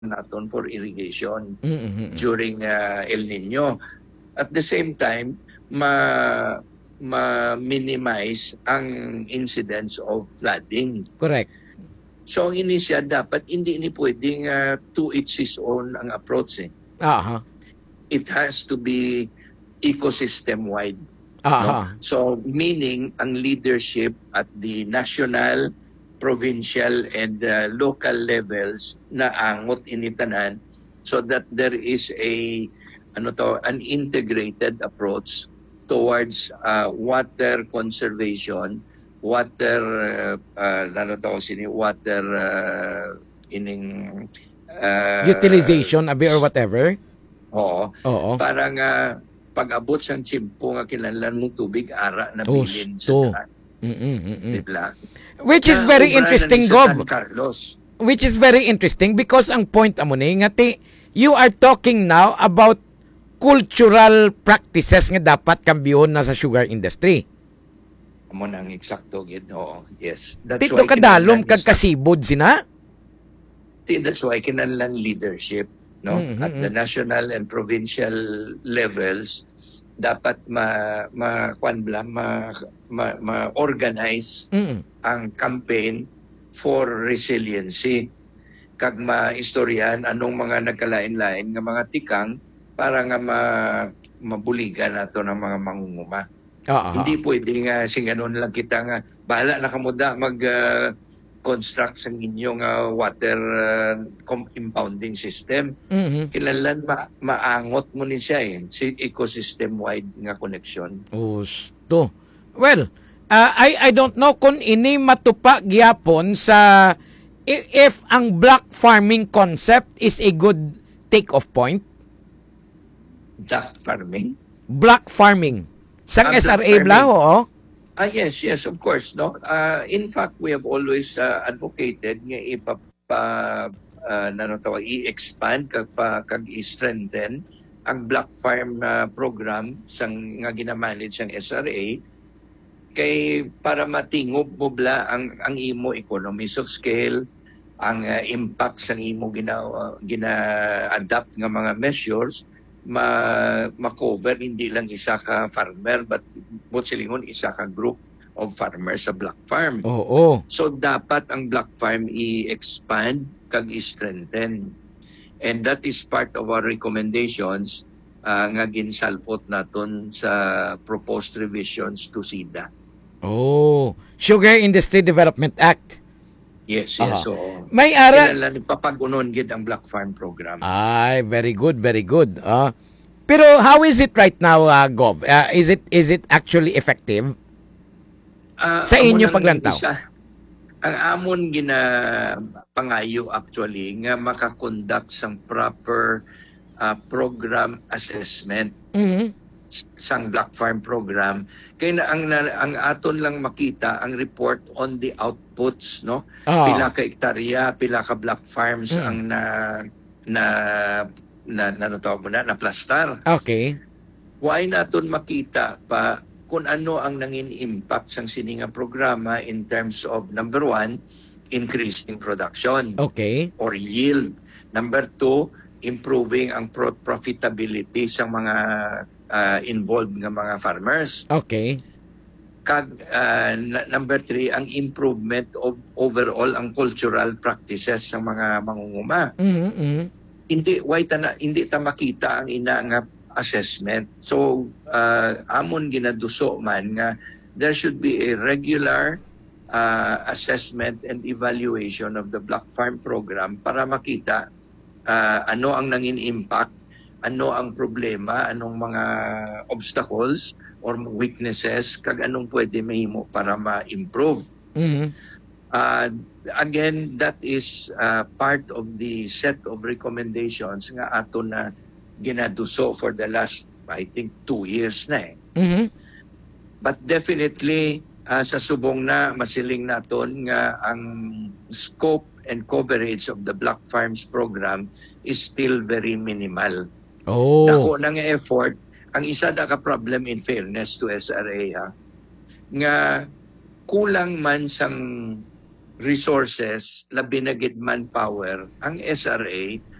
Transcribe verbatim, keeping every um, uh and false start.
naton for irrigation Mm-hmm. during uh, El Nino. At the same time, ma ma-minimize ang incidence of flooding. Correct. So ini siya dapat hindi ni pwedeng uh, to each his own ang approach eh. Aha. It has to be ecosystem-wide. Aha. No? So meaning ang leadership at the national, provincial and uh, local levels na angot initanan so that there is a ano to an integrated approach towards uh, water conservation, water uh, uh, ano to sini water uh, ining uh, utilization abi or whatever. Oo. Oo. Para nga pag-abot sang tiyempo nga kinahanglan mong tubig ara na bilin sa Gusto. daan. Mm-mm. Diba? Which is Na very obra na interesting, ni sa Gov. San Carlos. Which is very interesting because ang point amo ni nga ti you are talking now about cultural practices nga dapat kambyon na sa sugar industry. Amo nang eksakto gid. Oo. Yes. That's Tito why kadalom kinahanglan kag is- kasibod sina. That's why kinahanglan leadership, no? Mhm, At the national and provincial levels dapat ma ma kwan bla ma ma, ma-organize Mm. ang campaign for resiliency kag maistoryan anong mga nagkalain-lain nga mga tikang para nga ma, mabuligan nato ng mga mangunguma. Ah, Hindi pwede nga singanon lang kita nga bahala na kamuda mag uh, construct sa inyong uh, water uh, impounding system. Mhm. Kinahanglan ma maangot mo ni siya eh, si ecosystem-wide nga connection. Gusto. Well, uh, I I don't know kung ini matupa gyapon sa i- if ang black farming concept is a good take-off point. Duck farming. Black farming. Sang Ah, S R A black bla, farming. oo. Ah, yes, yes, of course, no. Uh, in fact, we have always uh, advocated nga ipapa uh, nano tawag i-expand kag pa kag i-strengthen ang black farm uh, program sang nga ginamanage ang S R A kay para matingob mo bla ang ang imo economies of scale, ang uh, impact sang imo gina gina-adapt nga mga measures ma ma-cover hindi lang isa ka farmer but but silingon isa ka group of farmers sa black farm. Oo. So dapat ang black farm i-expand kag i-strengthen. And that is part of our recommendations uh, nga ginsalpot naton sa proposed revisions to SIDA. Oh, Sugar Industry Development Act. Yes, yes. Aha. So May ara kinahanglan ipapag-unon gid ang black farm program. Ay, very good, very good. Ah. Pero how is it right now, uh, Gov? Uh, is it is it actually effective? Ah, Sa amo inyo nang paglantaw. isa- ang amon gina pangayo actually nga makakonduct sang proper ah, program assessment Mhm. sang black farm program kay na ang na- ang aton lang makita ang report on the outputs, no, Ah. pila ka hektarya, pila ka black farms Mm. ang na na na na tawag mo na na plastar. Okay. Why naton makita pa kung ano ang nangin impact sang sininga programa in terms of number one, increasing production Okay. or yield. Number two, improving ang pro- profitability sa mga uh, involved nga mga farmers. Okay. Kag uh, n- number three, ang improvement of overall ang cultural practices sa mga mangunguma. Mhm. Mhm. Hindi why ta na, hindi ta makita ang ina nga assessment. So uh, amon ginaduso man nga there should be a regular uh, assessment and evaluation of the black farm program para makita uh, ano ang nangin impact, ano ang problema, anong mga obstacles or weaknesses, kag anong pwede mahimo para ma-improve. Mhm. Uh, again, that is uh, part of the set of recommendations nga ato na ginaduso for the last, I think, two years na eh. Mhm. But definitely, uh, sa subong na, masiling naton nga ang scope and coverage of the Black Farms program is still very minimal. Oh. Dako nang effort, ang isa da ka problem in fairness to S R A ha, nga kulang man sang resources, labi na gid manpower ang S R A